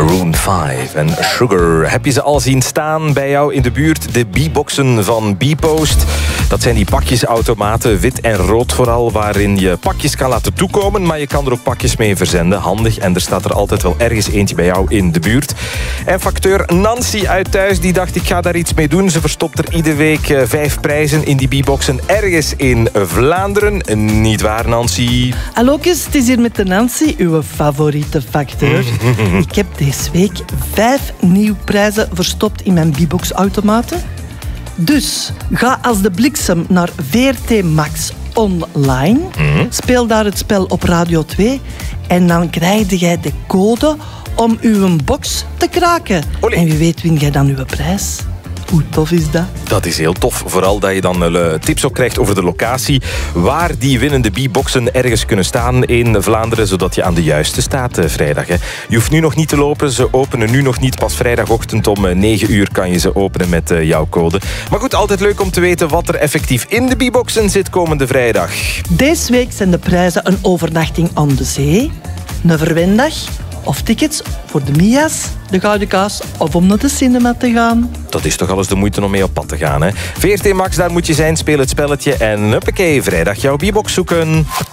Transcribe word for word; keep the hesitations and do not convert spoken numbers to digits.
Maroon vijf en Sugar. Heb je ze al zien staan bij jou in de buurt? De B-boxen van B-Post. Dat zijn die pakjesautomaten, wit en rood vooral, waarin je pakjes kan laten toekomen, maar je kan er ook pakjes mee verzenden. Handig. En er staat er altijd wel ergens eentje bij jou in de buurt. En facteur Nancy uit thuis, die dacht, ik ga daar iets mee doen. Ze verstopt er iedere week uh, vijf prijzen in die B-boxen ergens in Vlaanderen. Niet waar, Nancy? Hallo, het is hier met de Nancy, uw favoriete facteur. Ik heb deze week vijf nieuwe prijzen verstopt in mijn B-box-automaten. Dus ga als de bliksem naar V R T Max online. Mm-hmm. Speel daar het spel op Radio twee. En dan krijg jij de code om uw box te kraken. Olé. En wie weet win jij dan uw prijs. Hoe tof is dat? Dat is heel tof. Vooral dat je dan uh, tips ook krijgt over de locatie waar die winnende B-boxen ergens kunnen staan in Vlaanderen, zodat je aan de juiste staat uh, vrijdag. Hè. Je hoeft nu nog niet te lopen. Ze openen nu nog niet. Pas vrijdagochtend om uh, negen uur kan je ze openen met uh, jouw code. Maar goed, altijd leuk om te weten wat er effectief in de B-boxen zit komende vrijdag. Deze week zijn de prijzen een overnachting aan de zee, een verwendag of tickets voor de Mia's, de Gouden Kaas of om naar de cinema te gaan. Dat is toch alles de moeite om mee op pad te gaan, hè? V R T Max, daar moet je zijn, speel het spelletje en huppakee, vrijdag jouw B-box zoeken.